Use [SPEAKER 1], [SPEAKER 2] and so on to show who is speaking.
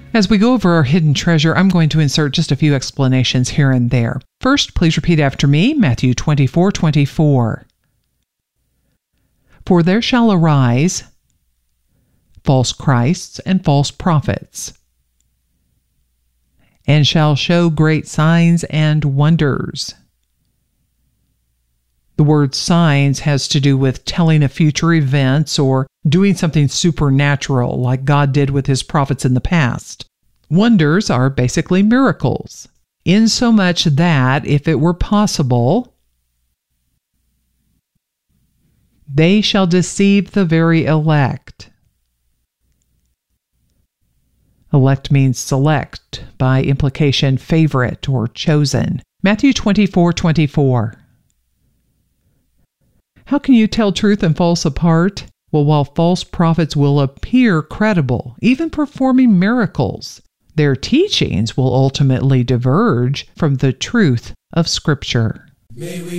[SPEAKER 1] As we go over our hidden treasure, I'm going to insert just a few explanations here and there. First, please repeat after me, Matthew 24:24. For there shall arise false Christs and false prophets, and shall show great signs and wonders. The word signs has to do with telling of future events or doing something supernatural like God did with his prophets in the past. Wonders are basically miracles, insomuch that, if it were possible, they shall deceive the very elect. Elect means select, by implication favorite or chosen. Matthew 24:24. How can you tell truth and false apart? Well, while false prophets will appear credible, even performing miracles, their teachings will ultimately diverge from the truth of Scripture.